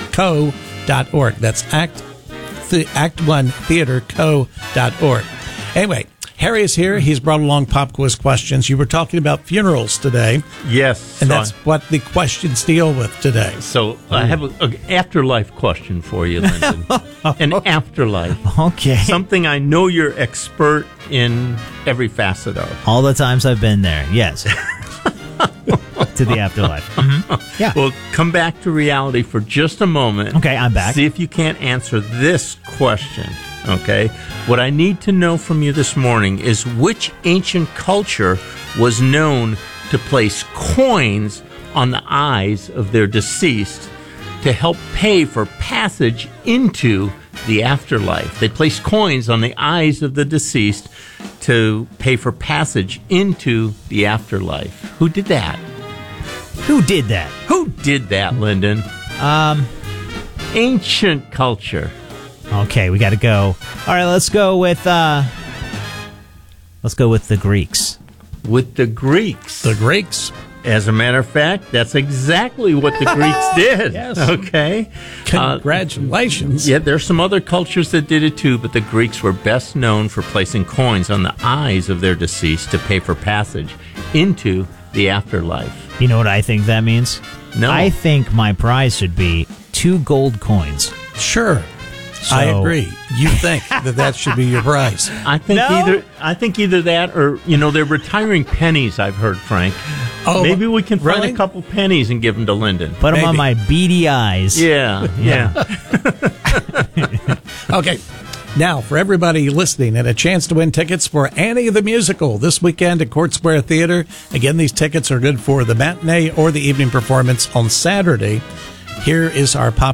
acttheaterco.org. That's act1theaterco.org. Anyway, Harry is here. He's brought along pop quiz questions. You were talking about funerals today. Yes. And that's what the questions deal with today. So I have an afterlife question for you, Lyndon. An afterlife. Okay. Something I know you're expert in every facet of. All the times I've been there, yes. To the afterlife. Mm-hmm. Yeah. Well, come back to reality for just a moment. Okay, I'm back. See if you can't answer this question. Okay? What I need to know from you this morning is which ancient culture was known to place coins on the eyes of their deceased to help pay for passage into the afterlife. They placed coins on the eyes of the deceased to pay for passage into the afterlife. Who did that? Who did that? Who did that, Lyndon? Ancient culture. Okay, we got to go. All right, let's go with the Greeks. With the Greeks. The Greeks. As a matter of fact, that's exactly what the Greeks did. Yes. Okay. Congratulations. Yeah, there's some other cultures that did it too, but the Greeks were best known for placing coins on the eyes of their deceased to pay for passage into the afterlife. You know what I think that means? No. I think my prize should be 2 gold coins. Sure. So, I agree. You think that should be your prize. I think either that or, they're retiring pennies, I've heard, Frank. Oh, maybe we can find really? a couple pennies and give them to Lyndon. Put them on my beady eyes. Yeah. Okay. Now, for everybody listening, and a chance to win tickets for Annie the Musical this weekend at Court Square Theater. Again, these tickets are good for the matinee or the evening performance on Saturday. Here is our pop